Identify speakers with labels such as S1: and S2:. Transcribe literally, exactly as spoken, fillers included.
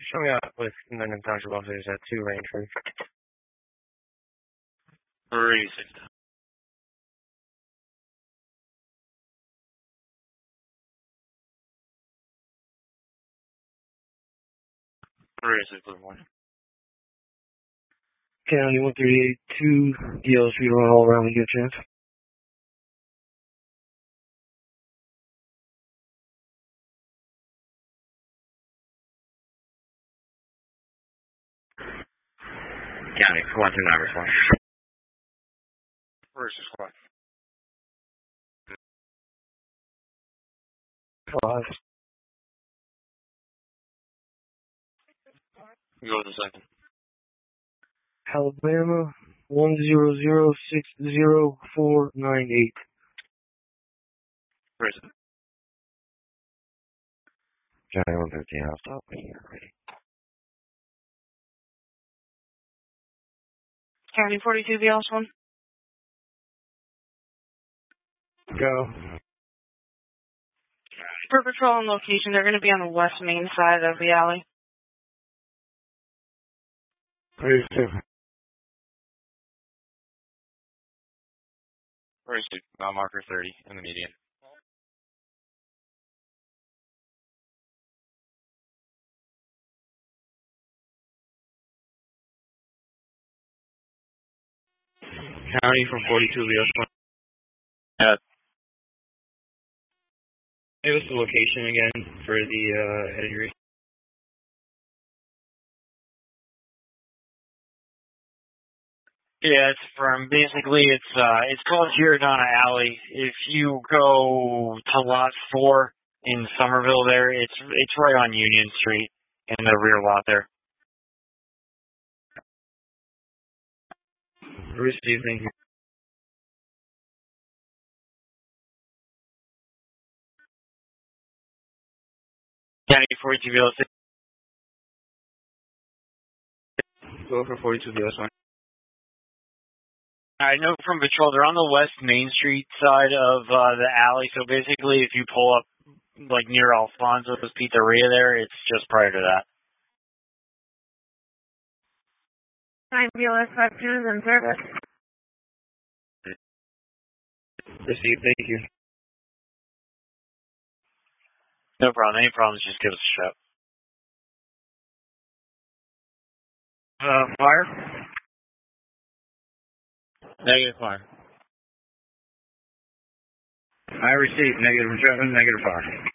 S1: Show me out with Minden Township officers at two range room.
S2: Three six. Three six one.
S1: County one thirty-eight, two D L Street run all around when you get a chance.
S3: County, one two nine response.
S2: First squad.
S1: Five.
S2: Go to the second.
S1: Alabama, one zero zero six zero four nine eight.
S2: Prison.
S3: County one fifteen, I'll stop when you're ready.
S4: County forty-two, the last one.
S1: Go.
S4: For patrol and location, they're going to be on the west main side of the alley.
S1: thirty-two.
S2: First mile marker thirty in the median.
S1: County from forty-two, the last one.
S2: Yeah.
S1: Give us the location again for the uh, injury.
S5: Yeah, it's from basically it's uh it's called Giordano Alley. If you go to lot four in Somerville there, it's it's right on Union Street in the rear lot there.
S1: Receive, thank you.
S5: County forty-two V L six.
S1: Go for forty-two, the last one.
S5: I know from patrol, they're on the West Main Street side of uh, the alley. So basically, if you pull up like near Alfonso's Pizzeria there, it's just prior to that.
S4: nine B L S five two is in service.
S1: Receive, thank you.
S5: No problem. Any problems, just give us a shout.
S1: Uh, fire?
S3: Negative fire. I receive negative from seven, negative fire.